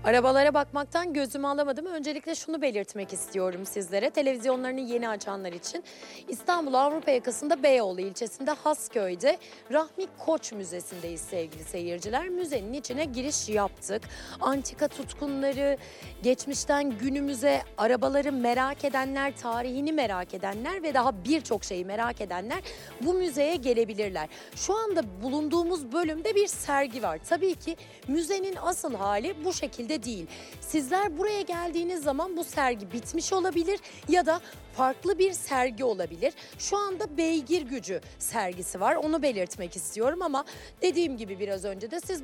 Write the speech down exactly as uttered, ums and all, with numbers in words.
Arabalara bakmaktan gözümü alamadım. Öncelikle şunu belirtmek istiyorum sizlere. Televizyonlarını yeni açanlar için. İstanbul Avrupa yakasında Beyoğlu ilçesinde Hasköy'de Rahmi Koç Müzesi'ndeyiz sevgili seyirciler. Müzenin içine giriş yaptık. Antika tutkunları, geçmişten günümüze arabaları merak edenler, tarihini merak edenler ve daha birçok şeyi merak edenler bu müzeye gelebilirler. Şu anda bulunduğumuz bölümde bir sergi var. Tabii ki müzenin asıl hali bu şekilde değil. Sizler buraya geldiğiniz zaman bu sergi bitmiş olabilir ya da farklı bir sergi olabilir. Şu anda Beygir Gücü sergisi var. Onu belirtmek istiyorum ama dediğim gibi biraz önce de siz